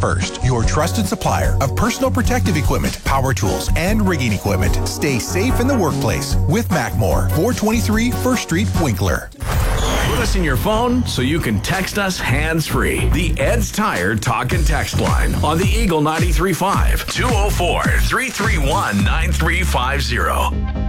First, your trusted supplier of personal protective equipment, power tools, and rigging equipment. Stay safe in the workplace with Macmore, 423 First Street, Winkler. Put us in your phone so you can text us hands-free. The Ed's Tire Talk and Text line on the Eagle 93.5, 204-331-9350.